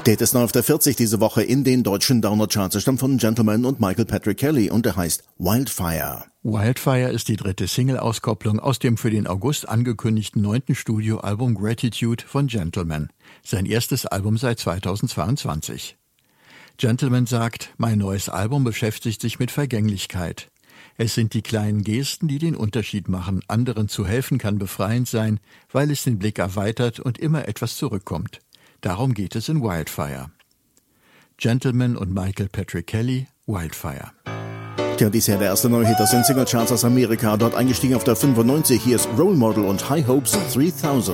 Der ist noch auf der 40 diese Woche in den deutschen Downer-Charts. Er stammt von Gentleman und Michael Patrick Kelly und er heißt Wildfire. Wildfire ist die dritte Single-Auskopplung aus dem für den August angekündigten 9. Studioalbum Gratitude von Gentleman. Sein erstes Album seit 2022. Gentleman sagt, mein neues Album beschäftigt sich mit Vergänglichkeit. Es sind die kleinen Gesten, die den Unterschied machen. Anderen zu helfen kann befreiend sein, weil es den Blick erweitert und immer etwas zurückkommt. Darum geht es in Wildfire. Gentleman und Michael Patrick Kelly, Wildfire. Tja, dies ist der erste neue Hit aus den Singlecharts aus Amerika. Dort eingestiegen auf der 95. Hier ist Role Model und High Hopes 3000.